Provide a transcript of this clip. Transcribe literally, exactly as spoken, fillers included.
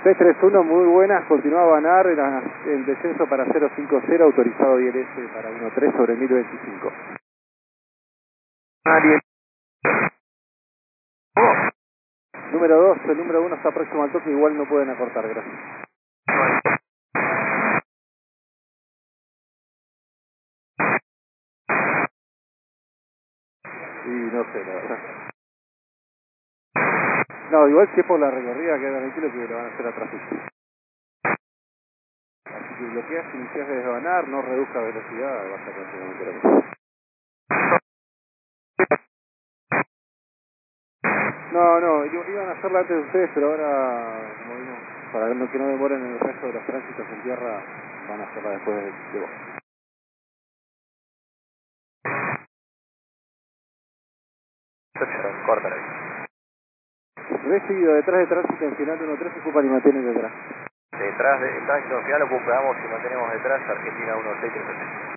seis tres uno, muy buenas, continúa a Banar, el, el descenso para cero cinco cero, autorizado I L S para uno tres sobre mil veinticinco. Nadie. Número dos, el número uno está próximo al toque, igual no pueden acortar, gracias. Y no sé, la verdad. No, igual si es por la recorrida, queda tranquilo que lo van a hacer atrás. Así que bloqueas, inicias desde Banar, no reduzca velocidad, va a estar prácticamente lo mismo. No, no, i- iban a hacerla antes de ustedes, pero ahora, como vimos, para no- que no demoren el resto de los tránsitos en tierra, van a hacerla después de, de vos. Córtala. Recibido detrás de tránsito en final uno tres, ocupan y mantienen detrás. Detrás de tránsito final ocupamos y mantenemos detrás Argentina uno seis tres ocho.